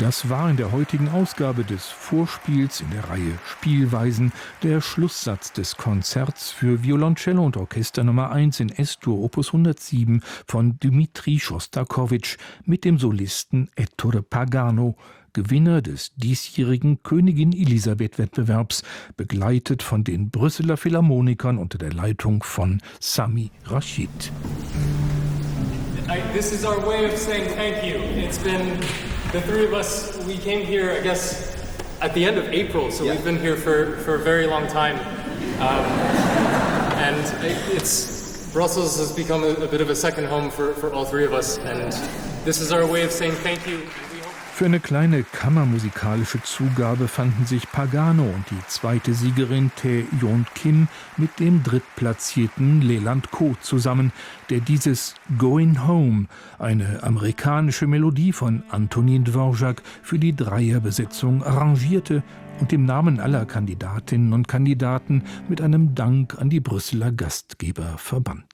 Das war in der heutigen Ausgabe des Vorspiels in der Reihe Spielweisen der Schlusssatz des Konzerts für Violoncello und Orchester Nummer 1 in S-Dur Opus 107 von Dmitri Schostakowitsch mit dem Solisten Ettore Pagano, Gewinner des diesjährigen Königin-Elisabeth-Wettbewerbs, begleitet von den Brüsseler Philharmonikern unter der Leitung von Sami Rashid. This is our way of saying thank you. It's been the three of us. We came here, I guess, at the end of April, so we've been here for a very long time, and Brussels has become a bit of a second home for all three of us, and this is our way of saying thank you. Für eine kleine kammermusikalische Zugabe fanden sich Pagano und die zweite Siegerin Tae-Yeon Kim mit dem drittplatzierten Leland Ko zusammen, der dieses Going Home, eine amerikanische Melodie von Antonin Dvorak, für die Dreierbesetzung arrangierte und im Namen aller Kandidatinnen und Kandidaten mit einem Dank an die Brüsseler Gastgeber verband.